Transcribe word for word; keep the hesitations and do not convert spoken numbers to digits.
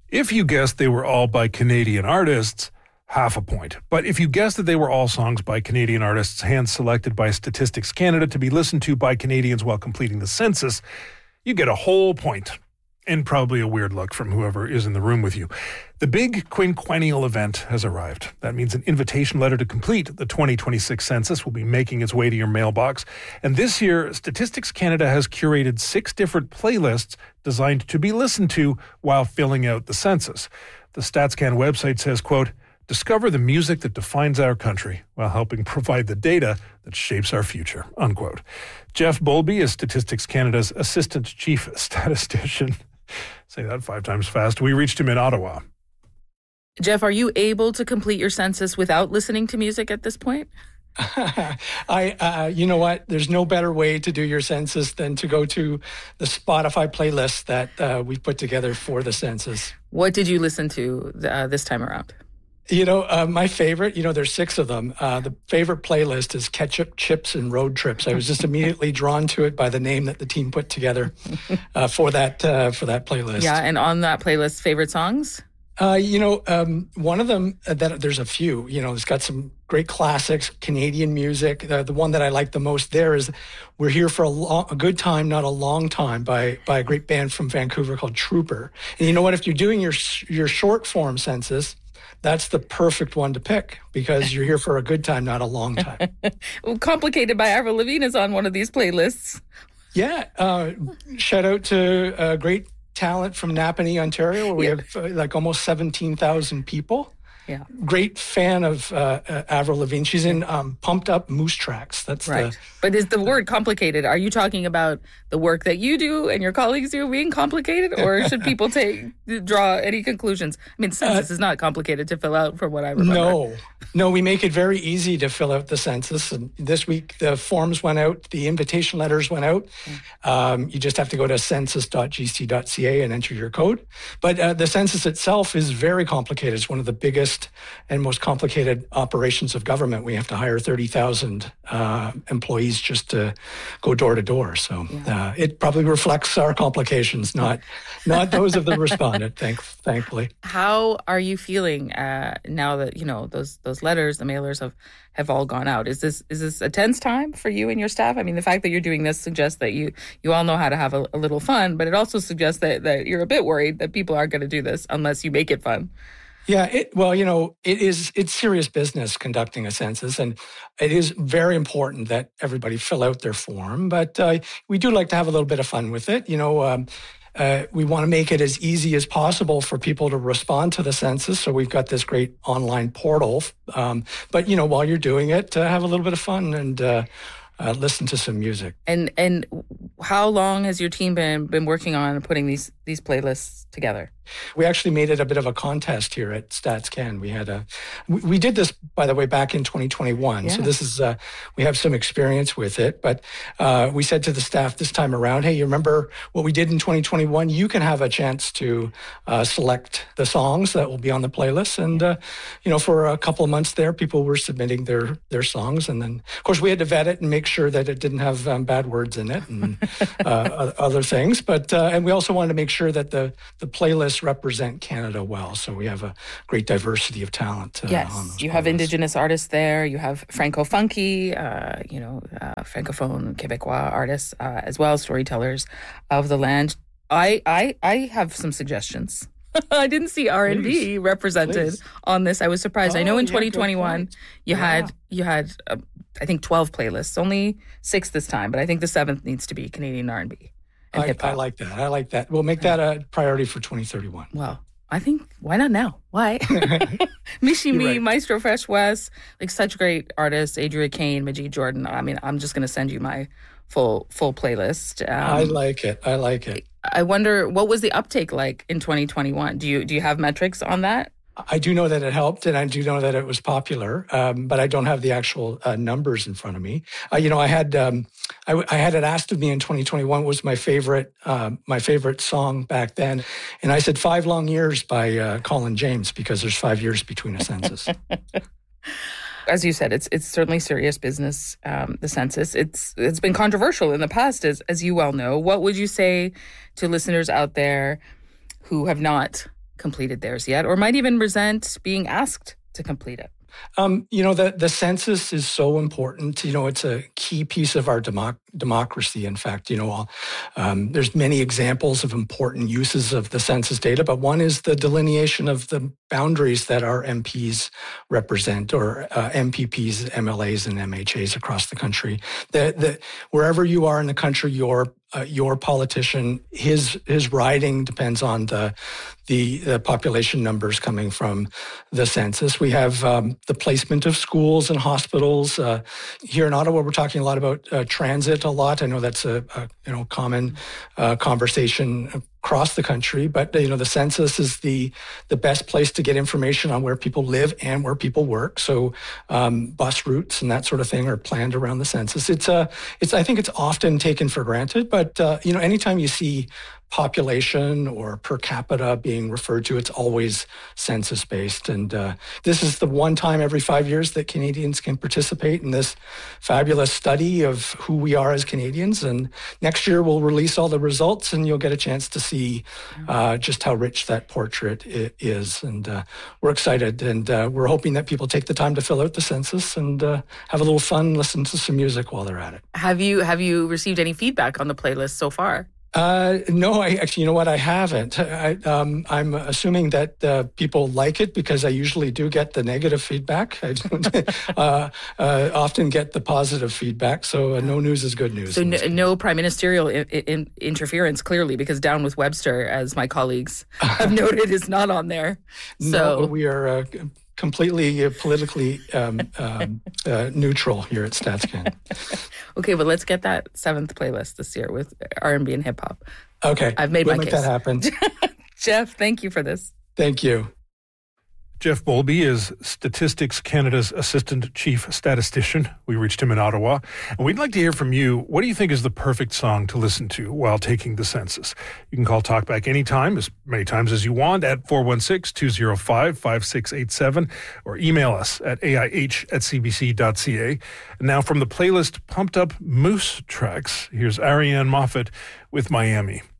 If you guessed they were all by Canadian artists, half a point. But if you guessed that they were all songs by Canadian artists hand-selected by Statistics Canada to be listened to by Canadians while completing the census, you get a whole point. And probably a weird look from whoever is in the room with you. The big quinquennial event has arrived. That means an invitation letter to complete the twenty twenty-six census will be making its way to your mailbox. And this year, Statistics Canada has curated six different playlists designed to be listened to while filling out the census. The StatsCan website says, quote, discover the music that defines our country while helping provide the data that shapes our future, unquote. Jeff Bolby is Statistics Canada's Assistant Chief Statistician. Say that five times fast. We reached him in Ottawa. Jeff, are you able to complete your census without listening to music at this point? I, uh, you know what? There's no better way to do your census than to go to the Spotify playlist that uh, we've put together for the census. What did you listen to uh, this time around? You know, uh, my favorite, you know, there's six of them. Uh, the favorite playlist is Ketchup, Chips, and Road Trips. I was just immediately drawn to it by the name that the team put together uh, for that uh, for that playlist. Yeah, and on that playlist, favorite songs? Uh, you know, um, one of them, uh, that there's a few, you know, it's got some great classics, Canadian music. Uh, the one that I like the most there is We're Here for a, long, a Good Time, Not a Long Time by by a great band from Vancouver called Trooper. And you know what? If you're doing your your short form census, that's the perfect one to pick because you're here for a good time, not a long time. Well, Complicated by Avril Lavigne is on one of these playlists. Yeah. Uh, shout out to uh, great talent from Napanee, Ontario, where we yeah. have uh, like almost seventeen thousand people. Yeah. Great fan of uh, uh, Avril Lavigne. She's in um, Pumped Up Moose Tracks. That's right. The, but is the word complicated? Are you talking about the work that you do and your colleagues do being complicated, or should people take draw any conclusions? I mean, census uh, is not complicated to fill out, from what I remember. No, no, we make it very easy to fill out the census. And this week, the forms went out, the invitation letters went out. Mm. Um, you just have to go to census dot g c dot c a and enter your code. But uh, the census itself is very complicated. It's one of the biggest and most complicated operations of government. We have to hire thirty thousand uh, employees just to go door to door. So yeah. uh, it probably reflects our complications, not not those of the respondent, thank, thankfully. How are you feeling uh, now that, you know, those those letters, the mailers have, have all gone out? Is this is this a tense time for you and your staff? I mean, the fact that you're doing this suggests that you, you all know how to have a, a little fun, but it also suggests that, that you're a bit worried that people aren't going to do this unless you make it fun. Yeah, it, well, you know, it is, it's serious business conducting a census, and it is very important that everybody fill out their form, but uh, we do like to have a little bit of fun with it. You know, um, uh, we want to make it as easy as possible for people to respond to the census, so we've got this great online portal. Um, but, you know, while you're doing it, uh, have a little bit of fun and uh, uh, listen to some music. And and how long has your team been been working on putting these these playlists together? We actually made it a bit of a contest here at StatsCan. We had a, we, we did this, by the way, back in twenty twenty-one. Yeah. So this is, uh, we have some experience with it. But uh, we said to the staff this time around, hey, you remember what we did in twenty twenty-one? You can have a chance to uh, select the songs that will be on the playlist. And, uh, you know, for a couple of months there, people were submitting their, their songs. And then, of course, we had to vet it and make sure that it didn't have um, bad words in it and uh, other things. But, uh, and we also wanted to make sure that the, the playlist represent Canada well. So we have a great diversity of talent. Uh, yes, on those you playlists. have Indigenous artists there. You have Franco-funky, uh, you know, uh, Francophone, Québécois artists, uh, as well as storytellers of the land. I I, I have some suggestions. I didn't see R and B please, represented please. on this. I was surprised. Oh, I know in yeah, twenty twenty-one you yeah. had you had uh, I think twelve playlists, only six this time, but I think the seventh needs to be Canadian R and B. I, I like that. I like that. We'll make that a priority for twenty thirty-one. Well, I think, why not now? Why? Mishi Me, right. Maestro Fresh West, like such great artists, Adria Kane, Majid Jordan. I mean, I'm just going to send you my full full playlist. Um, I like it. I like it. I wonder, what was the uptake like in twenty twenty-one? Do you do you have metrics on that? I do know that it helped, and I do know that it was popular, um, but I don't have the actual uh, numbers in front of me. Uh, you know, I had um, I, I had it asked of me in twenty twenty-one what was my favorite uh, my favorite song back then, and I said Five Long Years by uh, Colin James, because there's five years between a census. As you said, it's it's certainly serious business. Um, the census, it's it's been controversial in the past, as as you well know. What would you say to listeners out there who have not completed theirs yet, or might even resent being asked to complete it? Um, you know, the, the census is so important. You know, it's a key piece of our democ- democracy. In fact, you know, um, there's many examples of important uses of the census data, but one is the delineation of the boundaries that our M Ps represent, or uh, M P Ps, M L As, and M H As across the country. The, the, wherever you are in the country, your uh, your politician, his his riding depends on the the, the population numbers coming from the census. We have um, the placement of schools and hospitals. Uh, here in Ottawa, we're talking a lot about uh, transit a lot. I know that's a, a you know common uh, conversation across the country, but you know the census is the the best place to get information on where people live and where people work. So um, bus routes and that sort of thing are planned around the census. It's a it's I think it's often taken for granted, but uh, you know anytime you see population or per capita being referred to, it's always census based. And uh, this is the one time every five years that Canadians can participate in this fabulous study of who we are as Canadians. And next year we'll release all the results and you'll get a chance to see uh, just how rich that portrait is. And uh, we're excited, and uh, we're hoping that people take the time to fill out the census and uh, have a little fun, listen to some music while they're at it. Have you have you received any feedback on the playlist so far? Uh, no, I actually, you know what, I haven't. I, um, I'm assuming that uh, people like it because I usually do get the negative feedback. I don't uh, uh, often get the positive feedback. So uh, no news is good news. So no, no prime ministerial in, in, interference, clearly, because Down with Webster, as my colleagues have noted, is not on there. So no, we are uh, completely uh, politically um, um, uh, neutral here at StatsCan. Okay, well, let's get that seventh playlist this year with R and B and hip hop. Okay. I've made we'll my make case. that happen. Jeff, thank you for this. Thank you. Jeff Bowlby is Statistics Canada's Assistant Chief Statistician. We reached him in Ottawa. And we'd like to hear from you. What do you think is the perfect song to listen to while taking the census? You can call Talkback anytime, as many times as you want, at four one six, two zero five, five six eight seven, or email us at A I H at C B C dot C A. And now from the playlist Pumped Up Moose Tracks, here's Ariane Moffat with Miami.